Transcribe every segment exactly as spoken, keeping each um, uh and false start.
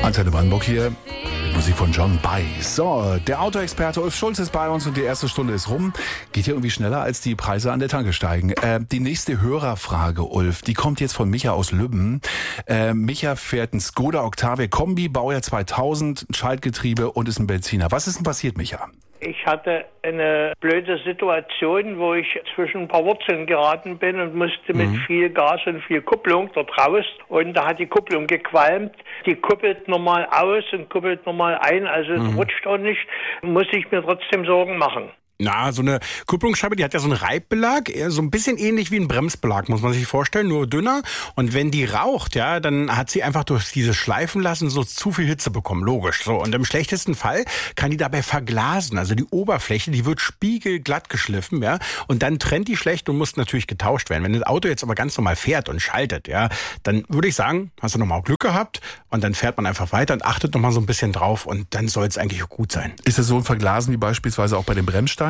Antenne Brandenburg hier. Mit Musik von John Baez. So, der Autoexperte Ulf Schulz ist bei uns und die erste Stunde ist rum. Geht hier irgendwie schneller, als die Preise an der Tanke steigen. Äh, die nächste Hörerfrage, Ulf, die kommt jetzt von Micha aus Lübben. Äh, Micha fährt ein Skoda Octavia Kombi, Baujahr zweitausend, ein Schaltgetriebe und ist ein Benziner. Was ist denn passiert, Micha? Ich hatte eine blöde Situation, wo ich zwischen ein paar Wurzeln geraten bin und musste mit mhm. viel Gas und viel Kupplung dort raus. Und da hat die Kupplung gequalmt. Die kuppelt normal aus und kuppelt normal ein. Also es mhm. rutscht auch nicht. Muss ich mir trotzdem Sorgen machen. Na, so eine Kupplungsscheibe, die hat ja so einen Reibbelag, eher so ein bisschen ähnlich wie ein Bremsbelag, muss man sich vorstellen, nur dünner. Und wenn die raucht, ja, dann hat sie einfach durch dieses Schleifen lassen so zu viel Hitze bekommen, logisch. So, und im schlechtesten Fall kann die dabei verglasen, also die Oberfläche, die wird spiegelglatt geschliffen, ja, und dann trennt die schlecht und muss natürlich getauscht werden. Wenn das Auto jetzt aber ganz normal fährt und schaltet, ja, dann würde ich sagen, hast du nochmal Glück gehabt und dann fährt man einfach weiter und achtet nochmal so ein bisschen drauf und dann soll es eigentlich auch gut sein. Ist das so ein Verglasen wie beispielsweise auch bei den Bremssteinen?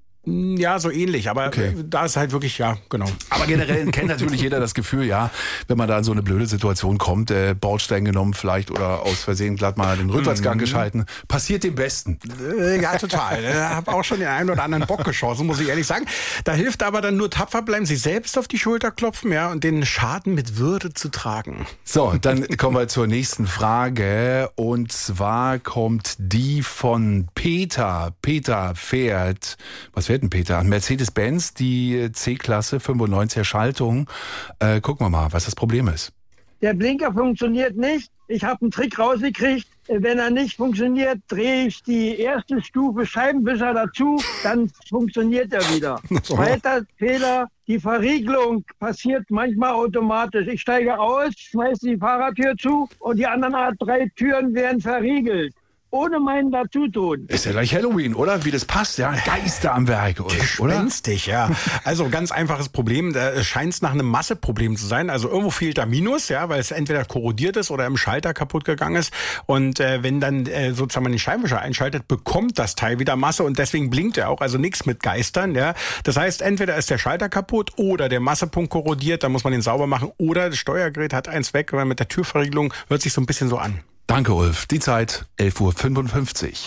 Ja, so ähnlich, aber okay. Da ist halt wirklich, ja, genau. Aber generell kennt natürlich jeder das Gefühl, ja, wenn man da in so eine blöde Situation kommt, äh, Bordstein genommen vielleicht oder aus Versehen glatt mal den Rückwärtsgang mhm. geschalten, passiert dem Besten. Äh, ja, total. Ich habe auch schon den einen oder anderen Bock geschossen, muss ich ehrlich sagen. Da hilft aber dann nur tapfer bleiben, sich selbst auf die Schulter klopfen, ja, und den Schaden mit Würde zu tragen. So, dann kommen wir zur nächsten Frage und zwar kommt die von Peter. Peter fährt, was fährt denn Peter? Mercedes-Benz, die C-Klasse, fünfundneunziger Schaltung. Äh, gucken wir mal, was das Problem ist. Der Blinker funktioniert nicht. Ich habe einen Trick rausgekriegt. Wenn er nicht funktioniert, drehe ich die erste Stufe Scheibenwischer dazu, dann funktioniert er wieder. So. Zweiter Fehler, die Verriegelung passiert manchmal automatisch. Ich steige aus, schmeiße die Fahrertür zu und die anderen drei Türen werden verriegelt. Ohne meinen Dazutun. Ist ja gleich Halloween, oder? Wie das passt, ja. Geister am Werk, oder? Gespenstig, ja. Also ganz einfaches Problem. Da scheint es nach einem Masseproblem zu sein. Also irgendwo fehlt da Minus, ja, weil es entweder korrodiert ist oder im Schalter kaputt gegangen ist. Und äh, wenn dann äh, sozusagen man den Scheibenwischer einschaltet, bekommt das Teil wieder Masse und deswegen blinkt er auch. Also nichts mit Geistern, ja. Das heißt, entweder ist der Schalter kaputt oder der Massepunkt korrodiert, dann muss man den sauber machen. Oder das Steuergerät hat eins weg, weil mit der Türverriegelung hört sich so ein bisschen so an. Danke, Ulf. Die Zeit, elf Uhr fünfundfünfzig.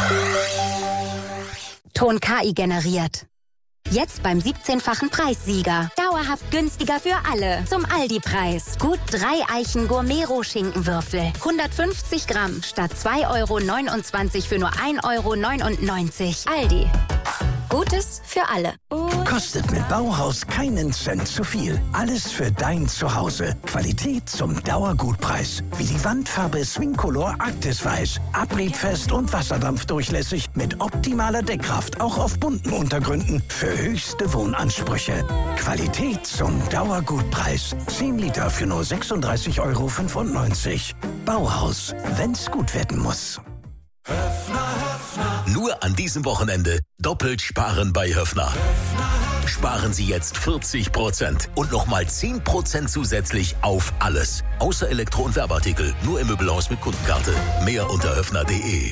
Ton K I generiert. Jetzt beim siebzehnfachen Preissieger. Dauerhaft günstiger für alle. Zum Aldi-Preis. Gut drei Eichen Gourmet-Roh-Schinkenwürfel. hundertfünfzig Gramm statt zwei Euro neunundzwanzig für nur ein Euro neunundneunzig. Aldi. Gutes für alle. Kostet mit Bauhaus keinen Cent zu viel. Alles für dein Zuhause. Qualität zum Dauergutpreis. Wie die Wandfarbe Swingcolor Arktis Weiß. Abriebfest und wasserdampfdurchlässig mit optimaler Deckkraft. Auch auf bunten Untergründen. Für höchste Wohnansprüche. Qualität zum Dauergutpreis. zehn Liter für nur sechsunddreißig Euro fünfundneunzig. Bauhaus. Wenn's gut werden muss. Nur an diesem Wochenende doppelt sparen bei Höffner. Sparen Sie jetzt vierzig Prozent und nochmal zehn Prozent zusätzlich auf alles. Außer Elektro- und Werbeartikel. Nur im Möbelhaus mit Kundenkarte. Mehr unter höffner punkt de.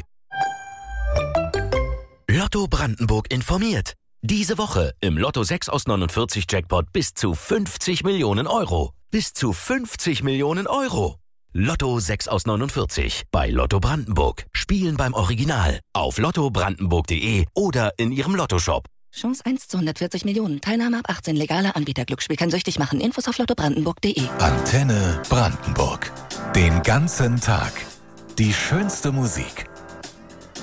Lotto Brandenburg informiert. Diese Woche im Lotto sechs aus neunundvierzig Jackpot bis zu fünfzig Millionen Euro. Bis zu fünfzig Millionen Euro. Lotto sechs aus neunundvierzig bei Lotto Brandenburg. Spielen beim Original auf lotto brandenburg punkt de oder in Ihrem Lottoshop. Chance eins zu hundertvierzig Millionen. Teilnahme ab achtzehn. Legaler Anbieter. Glücksspiel kann süchtig machen. Infos auf lotto brandenburg punkt de. Antenne Brandenburg. Den ganzen Tag. Die schönste Musik.